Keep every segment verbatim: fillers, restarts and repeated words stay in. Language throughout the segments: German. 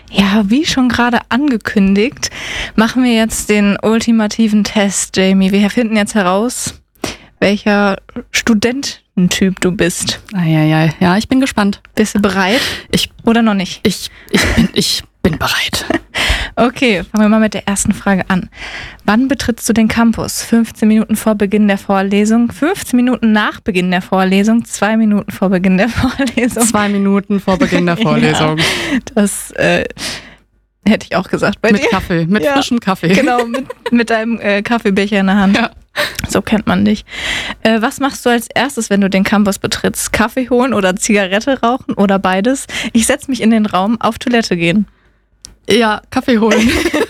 Ja, wie schon gerade angekündigt, machen wir jetzt den ultimativen Test, Jamie. Wir finden jetzt heraus, welcher Studententyp du bist. Eieiei, ja, ich bin gespannt. Bist du bereit? Ich, Oder noch nicht? ich, ich, bin, ich bin bereit. Okay, fangen wir mal mit der ersten Frage an. Wann betrittst du den Campus? fünfzehn Minuten vor Beginn der Vorlesung, fünfzehn Minuten nach Beginn der Vorlesung, zwei Minuten vor Beginn der Vorlesung. Zwei Minuten vor Beginn der Vorlesung. Ja, das äh, hätte ich auch gesagt bei mit dir. Kaffee, mit Ja, frischem Kaffee. Genau, mit, mit deinem äh, Kaffeebecher in der Hand. Ja. So kennt man dich. Äh, was machst du als erstes, wenn du den Campus betrittst? Kaffee holen oder Zigarette rauchen oder beides? Ich setze mich in den Raum, auf Toilette gehen. Ja, Kaffee holen.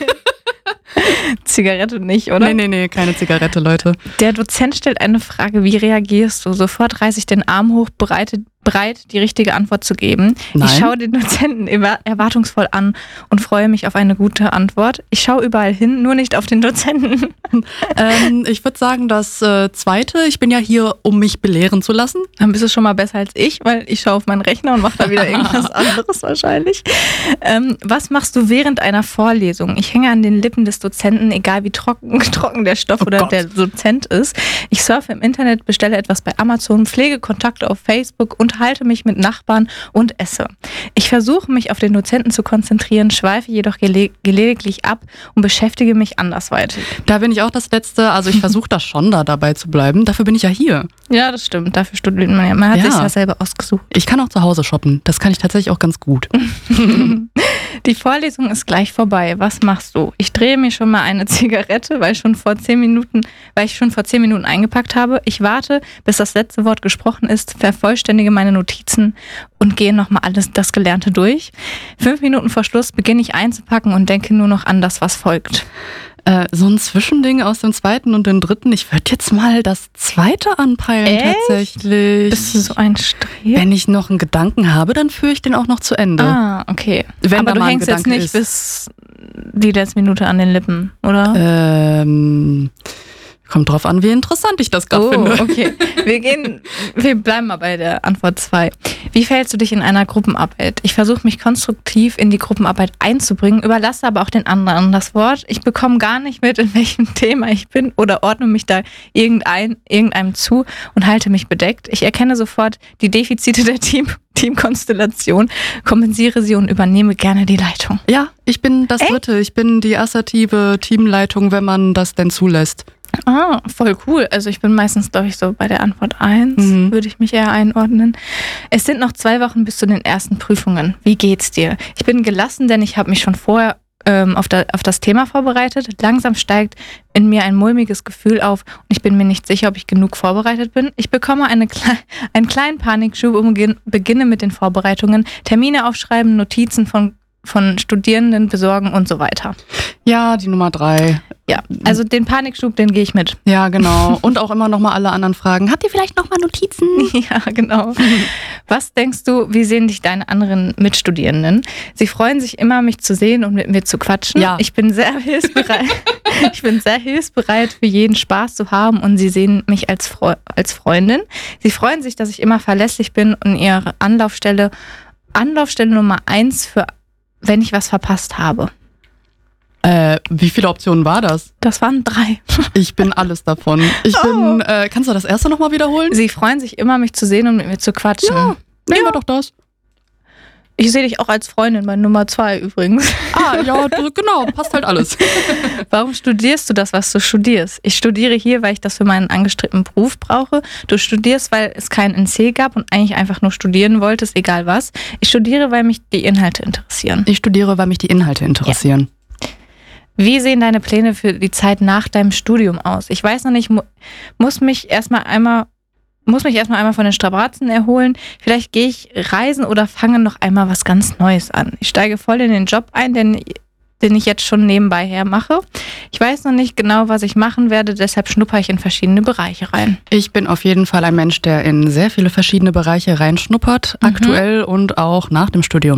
Zigarette nicht, oder? Nee, nee, nee, keine Zigarette, Leute. Der Dozent stellt eine Frage, wie reagierst du? Sofort reiße ich den Arm hoch, bereit, bereit die richtige Antwort zu geben. Nein. Ich schaue den Dozenten erwartungsvoll an und freue mich auf eine gute Antwort. Ich schaue überall hin, nur nicht auf den Dozenten. ähm, ich würde sagen, das äh, Zweite, ich bin ja hier, um mich belehren zu lassen. Dann bist du schon mal besser als ich, weil ich schaue auf meinen Rechner und mache da wieder irgendwas anderes wahrscheinlich. Ähm, was machst du während einer Vorlesung? Ich hänge an den Lippen des Dozenten, egal wie trocken, trocken der Stoff Oh oder Gott. der Dozent ist. Ich surfe im Internet, bestelle etwas bei Amazon, pflege Kontakte auf Facebook, unterhalte mich mit Nachbarn und esse. Ich versuche mich auf den Dozenten zu konzentrieren, schweife jedoch gele- gelegentlich ab und beschäftige mich andersweitig. Da bin ich auch das Letzte, also ich versuche das schon, da dabei zu bleiben. Dafür bin ich ja hier. Ja, das stimmt. Dafür studiert man ja. Man hat Ja. sich ja selber ausgesucht. Ich kann auch zu Hause shoppen, das kann ich tatsächlich auch ganz gut. Die Vorlesung ist gleich vorbei. Was machst du? Ich drehe mir schon mal eine Zigarette, weil, schon vor zehn Minuten, weil ich schon vor zehn Minuten eingepackt habe. Ich warte, bis das letzte Wort gesprochen ist, vervollständige meine Notizen und gehe nochmal alles das Gelernte durch. Fünf Minuten vor Schluss beginne ich einzupacken und denke nur noch an das, was folgt. Äh, so ein Zwischending aus dem zweiten und dem dritten. Ich würde jetzt mal das zweite anpeilen. Echt? Tatsächlich. Bist du so ein Streber? Wenn ich noch einen Gedanken habe, dann führe ich den auch noch zu Ende. Ah, okay. Wenn Aber da du mal ein hängst jetzt Gedanke nicht ist. bis die letzte Minute an den Lippen, oder? Ähm, kommt drauf an, wie interessant ich das gerade Oh, finde. okay. Wir gehen, wir bleiben mal bei der Antwort zwei. Wie verhältst du dich in einer Gruppenarbeit? Ich versuche mich konstruktiv in die Gruppenarbeit einzubringen, überlasse aber auch den anderen das Wort. Ich bekomme gar nicht mit, in welchem Thema ich bin oder ordne mich da irgendein, irgendeinem zu und halte mich bedeckt. Ich erkenne sofort die Defizite der Team, Teamkonstellation, kompensiere sie und übernehme gerne die Leitung. Ja, ich bin das Echt? Dritte. Ich bin die assertive Teamleitung, wenn man das denn zulässt. Ah, voll cool. Also ich bin meistens, glaube ich, so bei der Antwort eins, Mhm. würde ich mich eher einordnen. Es sind noch zwei Wochen bis zu den ersten Prüfungen. Wie geht's dir? Ich bin gelassen, denn ich habe mich schon vorher ähm, auf, da, auf das Thema vorbereitet. Langsam steigt in mir ein mulmiges Gefühl auf und ich bin mir nicht sicher, ob ich genug vorbereitet bin. Ich bekomme eine Kle- einen kleinen Panikschub und beginn- beginne mit den Vorbereitungen. Termine aufschreiben, Notizen von von Studierenden besorgen und so weiter. Ja, die Nummer drei. Ja, also den Panikschub, den gehe ich mit. Ja, genau. Und auch immer nochmal alle anderen fragen. Habt ihr vielleicht nochmal Notizen? Ja, genau. Was denkst du, wie sehen dich deine anderen Mitstudierenden? Sie freuen sich immer, mich zu sehen und mit mir zu quatschen. Ja. Ich bin sehr hilfsbereit. Ich bin sehr hilfsbereit, für jeden Spaß zu haben und sie sehen mich als, Fre- als Freundin. Sie freuen sich, dass ich immer verlässlich bin und ihre Anlaufstelle, Anlaufstelle Nummer eins für, wenn ich was verpasst habe. Äh, wie viele Optionen war das? Das waren drei. Ich bin alles davon. Ich Oh. bin, äh, kannst du das erste nochmal wiederholen? Sie freuen sich immer, mich zu sehen und mit mir zu quatschen. Ja, nehmen wir doch das. Ich sehe dich auch als Freundin bei Nummer zwei übrigens. Ah, ja, du- genau, passt halt alles. Warum studierst du das, was du studierst? Ich studiere hier, weil ich das für meinen angestrebten Beruf brauche. Du studierst, weil es kein N C gab und eigentlich einfach nur studieren wolltest, egal was. Ich studiere, weil mich die Inhalte interessieren. Ich studiere, weil mich die Inhalte interessieren. Wie sehen deine Pläne für die Zeit nach deinem Studium aus? Ich weiß noch nicht, mu- muss mich erstmal einmal muss mich erstmal einmal von den Strapazen erholen. Vielleicht gehe ich reisen oder fange noch einmal was ganz Neues an. Ich steige voll in den Job ein, den, den ich jetzt schon nebenbei her mache. Ich weiß noch nicht genau, was ich machen werde, deshalb schnuppere ich in verschiedene Bereiche rein. Ich bin auf jeden Fall ein Mensch, der in sehr viele verschiedene Bereiche reinschnuppert, Mhm. aktuell und auch nach dem Studium.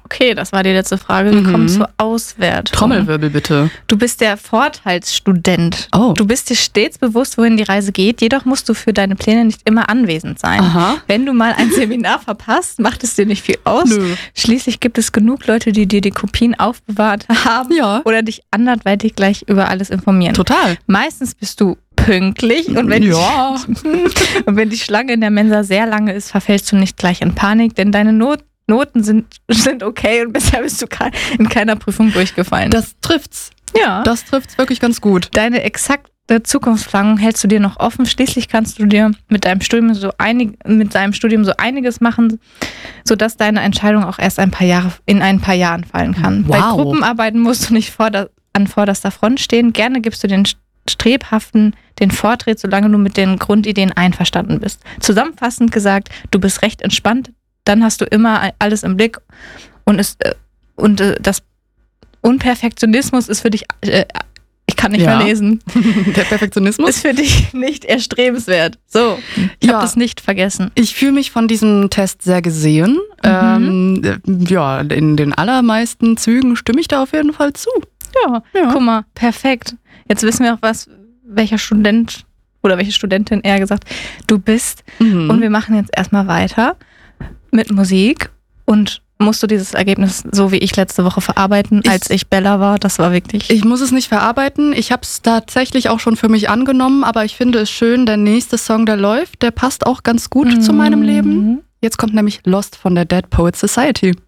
Okay, das war die letzte Frage. Wir Mhm. kommen zur Auswertung. Trommelwirbel bitte. Du bist der Vorteilsstudent. Oh. Du bist dir stets bewusst, wohin die Reise geht, jedoch musst du für deine Pläne nicht immer anwesend sein. Aha. Wenn du mal ein Seminar verpasst, macht es dir nicht viel aus. Nö. Schließlich gibt es genug Leute, die dir die Kopien aufbewahrt haben Ja. oder dich anderweitig gleich über alles informieren. Total. Meistens bist du pünktlich und wenn, Ja. die, und wenn die Schlange in der Mensa sehr lange ist, verfällst du nicht gleich in Panik, denn deine Not Noten sind, sind okay und bisher bist du ke- in keiner Prüfung durchgefallen. Das trifft's. ja. Das trifft's wirklich ganz gut. Deine exakte Zukunftsplanung hältst du dir noch offen. Schließlich kannst du dir mit deinem Studium so einig, mit deinem Studium so einiges machen, sodass deine Entscheidung auch erst ein paar Jahre in ein paar Jahren fallen kann. Wow. Bei Gruppenarbeiten musst du nicht vorder- an vorderster Front stehen. Gerne gibst du den Strebhaften den Vortritt, solange du mit den Grundideen einverstanden bist. Zusammenfassend gesagt, du bist recht entspannt, dann hast du immer alles im Blick und, ist, äh, und äh, das Unperfektionismus ist für dich, äh, ich kann nicht Ja. mehr lesen, Der Perfektionismus. ist für dich nicht erstrebenswert. So, ich Ja. habe das nicht vergessen. Ich fühle mich von diesem Test sehr gesehen. Mhm. Ähm, äh, ja, in den allermeisten Zügen stimme ich da auf jeden Fall zu. Ja, Ja. guck mal, perfekt. Jetzt wissen wir auch, was, welcher Student oder welche Studentin eher gesagt du bist. Mhm. Und wir machen jetzt erstmal weiter mit Musik. Und musst du dieses Ergebnis, so wie ich letzte Woche, verarbeiten, Ich- als ich Bella war? Das war wirklich... Ich muss es nicht verarbeiten. Ich habe es tatsächlich auch schon für mich angenommen, aber ich finde es schön, der nächste Song, der läuft, der passt auch ganz gut zu meinem Leben. Mhm. Jetzt kommt nämlich Lost von der Dead Poets Society.